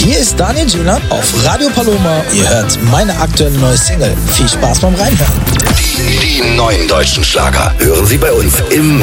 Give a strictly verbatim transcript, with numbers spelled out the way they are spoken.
Hier ist Daniel Gina auf Radio Paloma. Ihr hört meine aktuelle neue Single. Viel Spaß beim Reinhören. Die, die neuen deutschen Schlager hören Sie bei uns immer.